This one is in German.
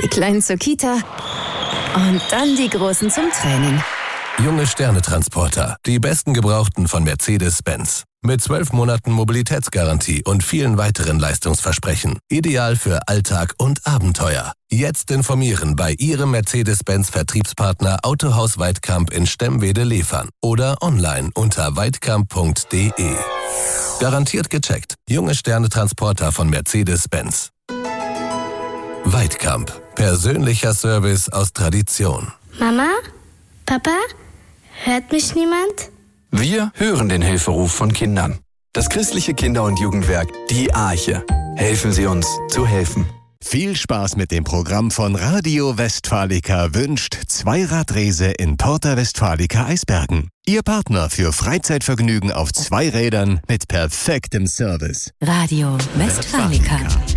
die Kleinen zur Kita und dann die Großen zum Training. Junge Sterne-Transporter. Die besten Gebrauchten von Mercedes-Benz. Mit 12 Monaten Mobilitätsgarantie und vielen weiteren Leistungsversprechen. Ideal für Alltag und Abenteuer. Jetzt informieren bei Ihrem Mercedes-Benz-Vertriebspartner Autohaus Weidkamp in Stemwede-Lefern oder online unter weidkamp.de. Garantiert gecheckt. Junge Sterne-Transporter von Mercedes-Benz. Weidkamp. Persönlicher Service aus Tradition. Mama? Papa? Hört mich niemand? Wir hören den Hilferuf von Kindern. Das christliche Kinder- und Jugendwerk Die Arche. Helfen Sie uns zu helfen. Viel Spaß mit dem Programm von Radio Westfalica wünscht Zweiradrese in Porta Westfalica Eisbergen. Ihr Partner für Freizeitvergnügen auf 2 Rädern mit perfektem Service. Radio Westfalica.